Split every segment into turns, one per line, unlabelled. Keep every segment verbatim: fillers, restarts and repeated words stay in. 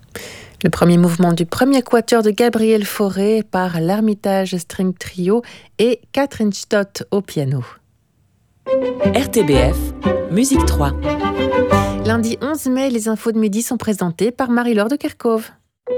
Le premier mouvement du premier quatuor de Gabriel Fauré par l'Hermitage String Trio et Catherine Stott au piano.
R T B F, Musique trois.
Lundi onze mai, les infos de midi sont présentées par Marie-Laure de Kerkhove.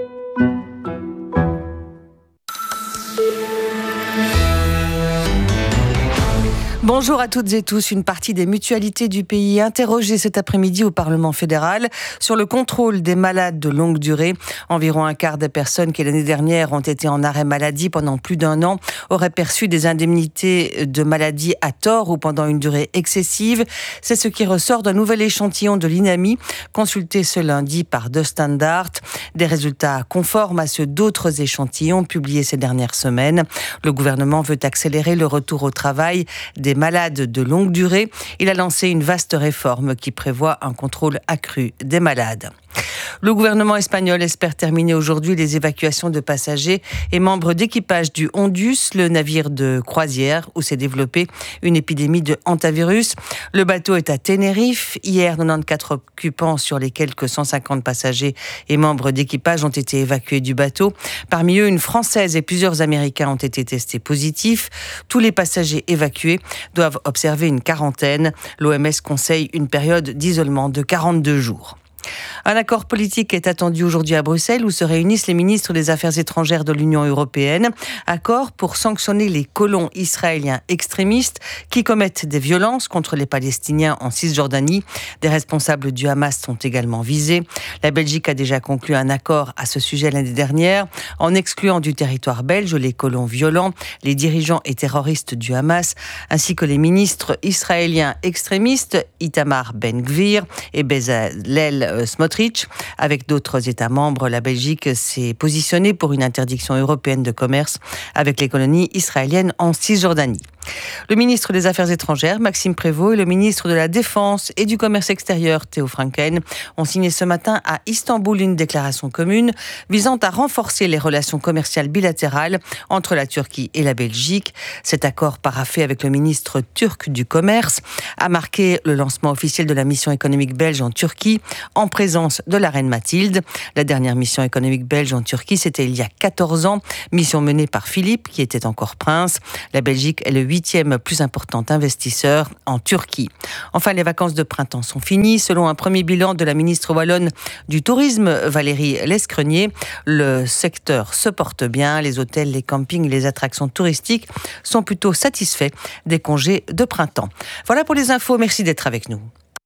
Bonjour à toutes et tous. Une partie des mutualités du pays interrogée cet après-midi au Parlement fédéral sur le contrôle des malades de longue durée. Environ un quart des personnes qui l'année dernière ont été en arrêt maladie pendant plus d'un an auraient perçu des indemnités de maladie à tort ou pendant une durée excessive. C'est ce qui ressort d'un nouvel échantillon de l'INAMI consulté ce lundi par The Standard. Des résultats conformes à ceux d'autres échantillons publiés ces dernières semaines. Le gouvernement veut accélérer le retour au travail des malades de longue durée. Il a lancé une vaste réforme qui prévoit un contrôle accru des malades. Le gouvernement espagnol espère terminer aujourd'hui les évacuations de passagers et membres d'équipage du Hondus, le navire de croisière où s'est développée une épidémie de hantavirus. Le bateau est à Tenerife. Hier, quatre-vingt-quatorze occupants sur les quelques cent cinquante passagers et membres d'équipage ont été évacués du bateau. Parmi eux, une Française et plusieurs Américains ont été testés positifs. Tous les passagers évacués doivent observer une quarantaine. L'O M S conseille une période d'isolement de quarante-deux jours. Un accord politique est attendu aujourd'hui à Bruxelles où se réunissent les ministres des Affaires étrangères de l'Union européenne. Accord pour sanctionner les colons israéliens extrémistes qui commettent des violences contre les Palestiniens en Cisjordanie. Des responsables du Hamas sont également visés. La Belgique a déjà conclu un accord à ce sujet l'année dernière en excluant du territoire belge les colons violents, les dirigeants et terroristes du Hamas, ainsi que les ministres israéliens extrémistes Itamar Ben-Gvir et Bezalel Smotrich. Avec d'autres États membres, la Belgique s'est positionnée pour une interdiction européenne de commerce avec les colonies israéliennes en Cisjordanie. Le ministre des Affaires étrangères, Maxime Prévost, et le ministre de la Défense et du Commerce extérieur, Theo Franken, ont signé ce matin à Istanbul une déclaration commune visant à renforcer les relations commerciales bilatérales entre la Turquie et la Belgique. Cet accord paraphé avec le ministre turc du Commerce a marqué le lancement officiel de la mission économique belge en Turquie en présence de la reine Mathilde. La dernière mission économique belge en Turquie, c'était il y a quatorze ans, mission menée par Philippe, qui était encore prince. La Belgique est le huitième plus important investisseur en Turquie. Enfin, les vacances de printemps sont finies. Selon un premier bilan de la ministre wallonne du Tourisme, Valérie Lescrenier, le secteur se porte bien. Les hôtels, les campings et les attractions touristiques sont plutôt satisfaits des congés de printemps. Voilà pour les infos. Merci d'être avec nous.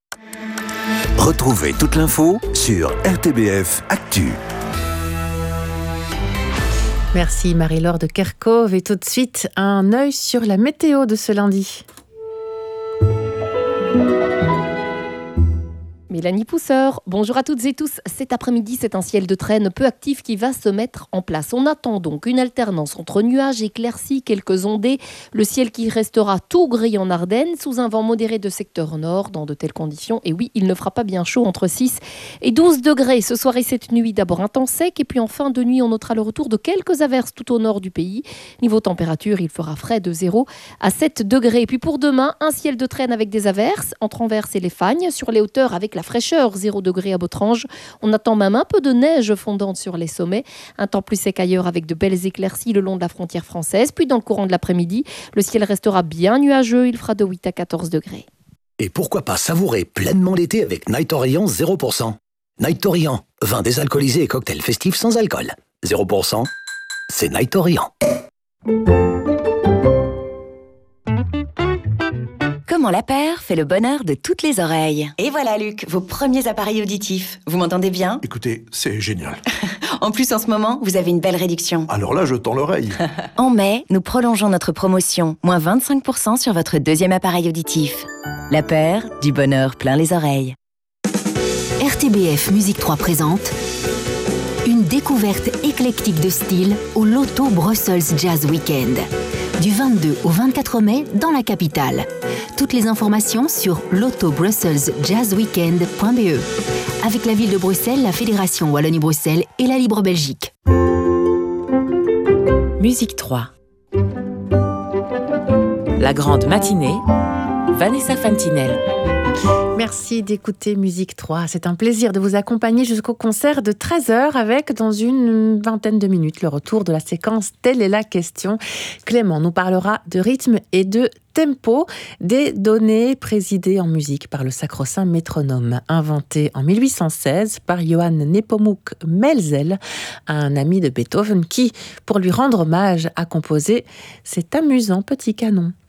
Retrouvez toute l'info sur R T B F Actu.
Merci Marie-Laure de Kerkhove. Et tout de suite, un œil sur la météo de ce lundi.
Mélanie Pousseur, bonjour à toutes et tous. Cet après-midi, c'est un ciel de traîne peu actif qui va se mettre en place. On attend donc une alternance entre nuages, éclaircies, quelques ondées. Le ciel qui restera tout gris en Ardennes, sous un vent modéré de secteur nord. Dans de telles conditions, et oui, il ne fera pas bien chaud entre six et douze degrés. Ce soir et cette nuit, d'abord un temps sec. Et puis en fin de nuit, on notera le retour de quelques averses tout au nord du pays. Niveau température, il fera frais de zéro à sept degrés. Et puis pour demain, un ciel de traîne avec des averses entre Anvers et les Fagnes. Sur les hauteurs, avec la fraîcheur, zéro degré à Botrange. On attend même un peu de neige fondante sur les sommets. Un temps plus sec ailleurs avec de belles éclaircies le long de la frontière française. Puis dans le courant de l'après-midi, le ciel restera bien nuageux. Il fera de huit à quatorze degrés.
Et pourquoi pas savourer pleinement l'été avec Night Orient zéro pour cent. Night Orient, vin désalcoolisé et cocktail festif sans alcool. zéro pour cent, c'est Night Orient.
Comment la paire fait le bonheur de toutes les oreilles. Et voilà Luc, vos premiers appareils auditifs. Vous m'entendez bien ?
Écoutez, c'est génial.
En plus, en ce moment, vous avez une belle réduction.
Alors là, je tends l'oreille.
En mai, nous prolongeons notre promotion. Moins vingt-cinq pour cent sur votre deuxième appareil auditif. La paire, du bonheur plein les oreilles.
R T B F Musique trois présente une découverte éclectique de style au Loto Brussels Jazz Weekend. Du vingt-deux au vingt-quatre mai dans la capitale. Toutes les informations sur loto brussels jazz weekend point b e. Avec la ville de Bruxelles, la Fédération Wallonie-Bruxelles et la Libre Belgique.
Musique trois. La grande matinée, Vanessa Fantinel.
Merci d'écouter Musique trois. C'est un plaisir de vous accompagner jusqu'au concert de treize heures avec, dans une vingtaine de minutes, le retour de la séquence Telle est la question. Clément nous parlera de rythme et de tempo, des données présidées en musique par le sacro-saint métronome, inventé en mille huit cent seize par Johann Nepomuk Melzel, un ami de Beethoven qui, pour lui rendre hommage, a composé cet amusant petit canon.